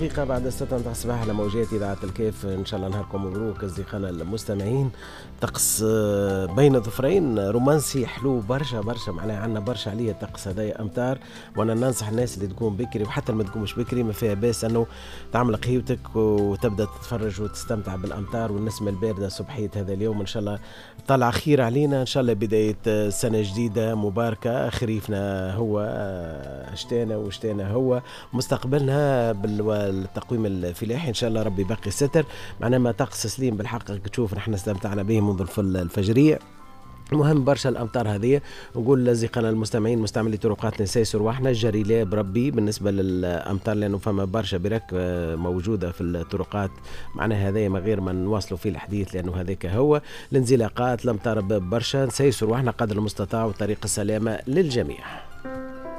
دقيقة بعد الساعة 9 الصباح على موجات إذاعة الكيف. إن شاء الله نهاركم مبروك أصدقائنا المستمعين. طقس بين ظفرين رومانسي حلو برشا برشا، معناها عندنا برشا عليه الطقس هذايا أمطار. وأنا ننصح الناس اللي تقوم بكري وحتى ما تقومش بكري ما فيها باس أنه تعمل قهيوتك وتبدأ تتفرج وتستمتع بالأمطار والنسمة الباردة صبحية هذا اليوم. إن شاء الله طلع خير علينا، إن شاء الله بداية سنة جديدة مباركة. خريفنا هو شتانا هو مستقبلنا بالتقويم الفلاحي. ان شاء الله ربي يبقي الستر. معناها ما طقس سليم بالحق تشوف نحن استمتعنا به منذ الفجريه. مهم برشا الامطار هذه. نقول لزقنا المستمعين مستعملي طرقات نسيس رواحنا جري لا بربي بالنسبه للامطار، لانه فما برشا برك موجوده في الطرقات. معناها هذا ما غير ما نواصلوا فيه الحديث، لانه هذاك هو الانزلاقات الامطار برشا. نسيس رواحنا قدر المستطاع وطريق السلامه للجميع.